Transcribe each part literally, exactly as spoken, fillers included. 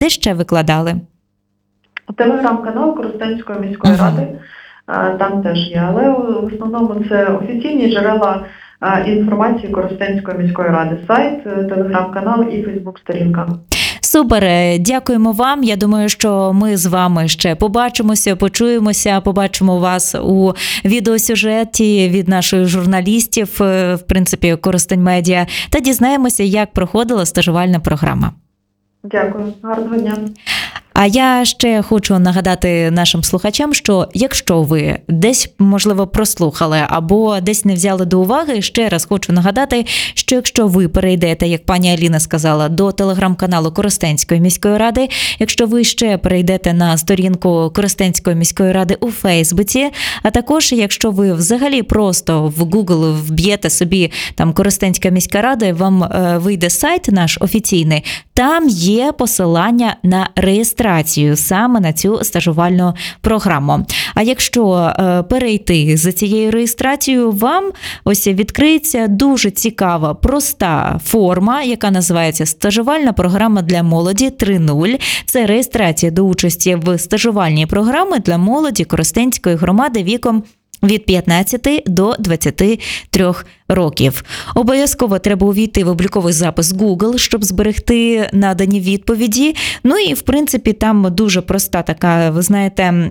Де ще викладали? Телеграм-канал Коростенської міської Ага. ради, е, там теж є, але в основному це офіційні джерела е, інформації Коростенської міської ради, сайт, е, телеграм-канал і фейсбук-сторінка. Супер, е, дякуємо вам. Я думаю, що ми з вами ще побачимося, почуємося, побачимо вас у відеосюжеті від наших журналістів, е, в принципі, Коростень Медіа, та дізнаємося, як проходила стажувальна програма. Дякую, гарного дня. А я ще хочу нагадати нашим слухачам, що якщо ви десь, можливо, прослухали або десь не взяли до уваги, ще раз хочу нагадати, що якщо ви перейдете, як пані Аліна сказала, до телеграм-каналу Коростенської міської ради, якщо ви ще перейдете на сторінку Коростенської міської ради у Фейсбуці, а також якщо ви взагалі просто в Google вб'єте собі там Коростенська міська рада, вам е, вийде сайт наш офіційний, там є посилання на реєстрацію саме на цю стажувальну програму. А якщо е, перейти за цією реєстрацією, вам ось відкриється дуже цікава, проста форма, яка називається «Стажувальна програма для молоді три нуль». Це реєстрація до участі в стажувальній програмі для молоді Коростенської громади віком від п'ятнадцяти до двадцяти трьох років. Обов'язково треба увійти в обліковий запис Google, щоб зберегти надані відповіді. Ну і, в принципі, там дуже проста така, ви знаєте,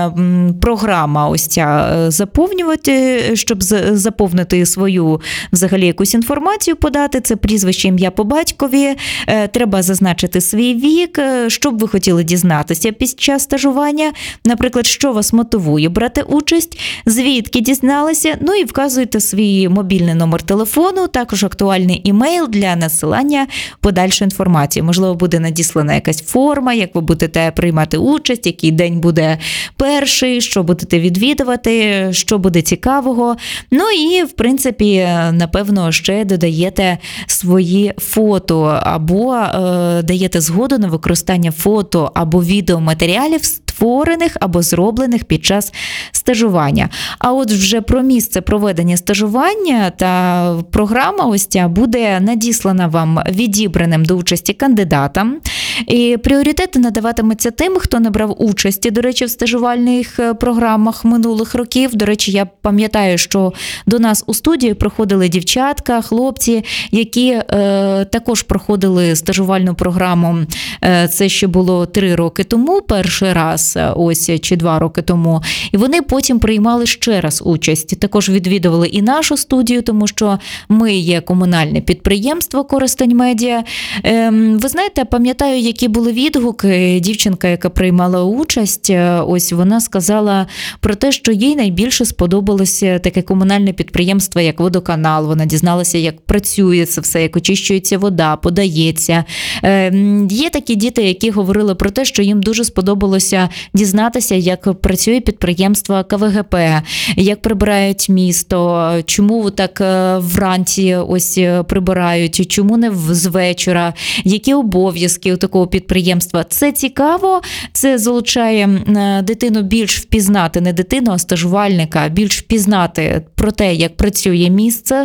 програма ось ця заповнювати, щоб заповнити свою взагалі якусь інформацію подати. Це прізвище, ім'я по батькові. Треба зазначити свій вік, що б ви хотіли дізнатися під час стажування. Наприклад, що вас мотивує брати участь, звідки дізналися, ну і вказуєте свій мобільний номер телефону, також актуальний імейл для надсилання подальшої інформації. Можливо, буде надіслана якась форма, як ви будете приймати участь, який день буде перший, що будете відвідувати, що буде цікавого. Ну і, в принципі, напевно, ще додаєте свої фото або е, даєте згоду на використання фото або відеоматеріалів, створених або зроблених під час стажування. А от вже про місце проведення стажування та програма ось ця буде надіслана вам відібраним до участі кандидатам. І пріоритети надаватимуться тим, хто не брав участі, до речі, в стажувальних програмах минулих років. До речі, я пам'ятаю, що до нас у студії приходили дівчатка, хлопці, які е, також проходили стажувальну програму. Е, це ще було три роки тому, перший раз, ось, чи два роки тому. І вони потім приймали ще раз участь. Також відвідували і нашу студію, тому що ми є комунальне підприємство Коростень Медіа. Е, ви знаєте, пам'ятаю, які були відгуки. Дівчинка, яка приймала участь, ось вона сказала про те, що їй найбільше сподобалося таке комунальне підприємство, як водоканал. Вона дізналася, як працює це все, як очищується вода, подається. Е, є такі діти, які говорили про те, що їм дуже сподобалося дізнатися, як працює підприємство ка ве ге пе, як прибирають місто, чому так вранці ось прибирають, чому не з вечора, які обов'язки у такого підприємства. Це цікаво, це залучає дитину більш впізнати, не дитину, а стажувальника, більш впізнати про те, як працює місце,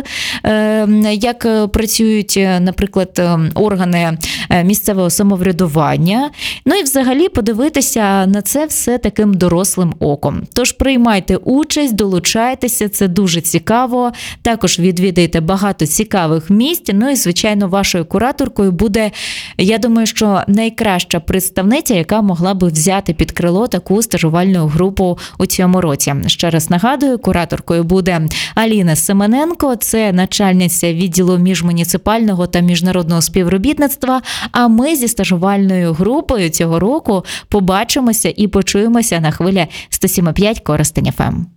як працюють, наприклад, органи місцевого самоврядування. Ну і взагалі подивитися на це все таким дорослим оком. Тож приймайте участь, долучайтеся, це дуже цікаво. Також відвідайте багато цікавих місць. Ну і, звичайно, вашою кураторкою буде, я думаю, що найкраща представниця, яка могла би взяти під крило таку стажувальну групу у цьому році. Ще раз нагадую, кураторкою буде Аліна Семененко, це начальниця відділу міжмуніципального та міжнародного співробітництва, а ми зі стажувальною групою цього року побачимося і почуємося на хвилі сто сім і п'ять Коростень еф ем.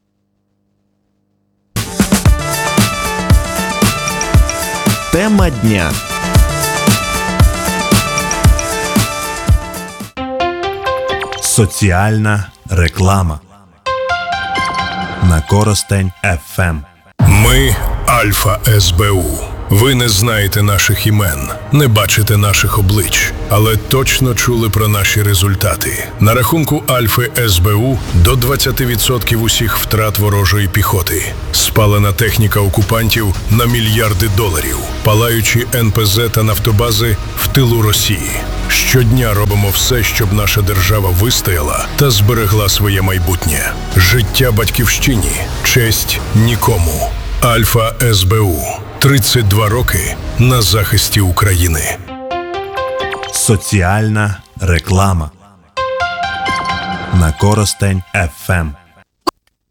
Тема дня. Соціальна реклама на Коростень еф ем. Ми Альфа ес бе у. Ви не знаєте наших імен, не бачите наших облич, але точно чули про наші результати. На рахунку Альфи ес бе у до двадцять відсотків усіх втрат ворожої піхоти. Спалена техніка окупантів на мільярди доларів. Палаючі ен пе зет та нафтобази в тилу Росії. Щодня робимо все, щоб наша держава вистояла та зберегла своє майбутнє. Життя батьківщині, честь нікому. Альфа ес-бе-у. тридцять два роки на захисті України. Соціальна реклама на Коростень еф ем.